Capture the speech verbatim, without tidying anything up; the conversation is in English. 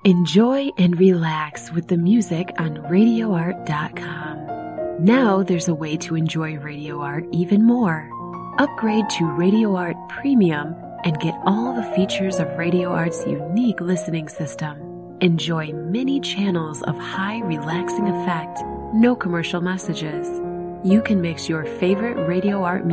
Enjoy and relax with the music on radio art dot com. Now there's a way to enjoy Radio Art even more. Upgrade to Radio Art Premium and get all the features of Radio Art's unique listening system. Enjoy many channels of high relaxing effect, no commercial messages. You can mix your favorite Radio Art music